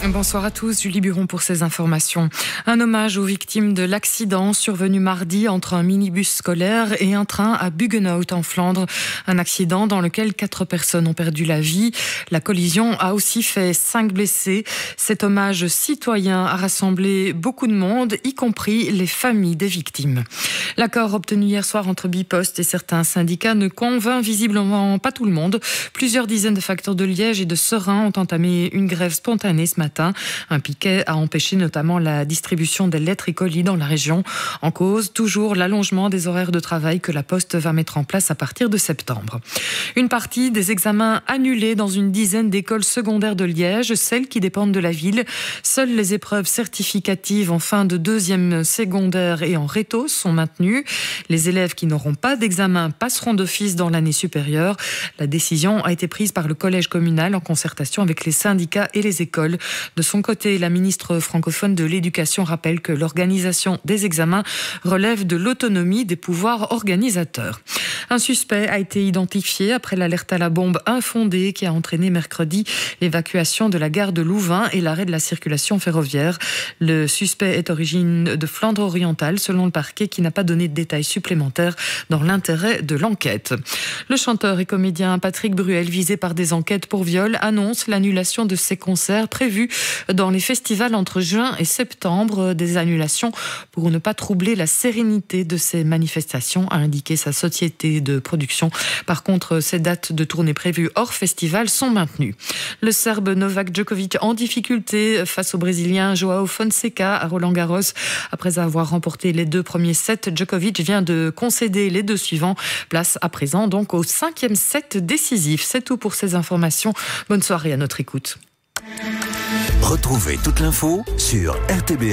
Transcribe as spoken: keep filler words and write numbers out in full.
Bonsoir à tous, Julie Buron pour ces informations. Un hommage aux victimes de l'accident survenu mardi entre un minibus scolaire et un train à Buggenhout en Flandre. Un accident dans lequel quatre personnes ont perdu la vie. La collision a aussi fait cinq blessés. Cet hommage citoyen a rassemblé beaucoup de monde, y compris les familles des victimes. L'accord obtenu hier soir entre Bipost et certains syndicats ne convainc visiblement pas tout le monde. Plusieurs dizaines de facteurs de Liège et de Serein ont entamé une grève spontanée ce matin. Un piquet a empêché notamment la distribution des lettres et colis dans la région. En cause, toujours l'allongement des horaires de travail que la Poste va mettre en place à partir de septembre. Une partie des examens annulés dans une dizaine d'écoles secondaires de Liège, celles qui dépendent de la ville. Seules les épreuves certificatives en fin de deuxième secondaire et en réto sont maintenues. Les élèves qui n'auront pas d'examen passeront d'office dans l'année supérieure. La décision a été prise par le collège communal en concertation avec les syndicats et les écoles. De son côté, la ministre francophone de l'Éducation rappelle que l'organisation des examens relève de l'autonomie des pouvoirs organisateurs. Un suspect a été identifié après l'alerte à la bombe infondée qui a entraîné mercredi l'évacuation de la gare de Louvain et l'arrêt de la circulation ferroviaire. Le suspect est origine de Flandre orientale, selon le parquet, qui n'a pas donné de détails supplémentaires dans l'intérêt de l'enquête. Le chanteur et comédien Patrick Bruel, visé par des enquêtes pour viol, annonce l'annulation de ses concerts prévus dans les festivals entre juin et septembre. Des annulations pour ne pas troubler la sérénité de ces manifestations, a indiqué sa société de production. Par contre, ces dates de tournée prévues hors festival sont maintenues. Le Serbe Novak Djokovic en difficulté face au Brésilien João Fonseca à Roland-Garros. Après avoir remporté les deux premiers sets, Djokovic vient de concéder les deux suivants. Place à présent donc au cinquième set décisif. C'est tout pour ces informations. Bonne soirée à notre écoute. Retrouvez toute l'info sur R T B.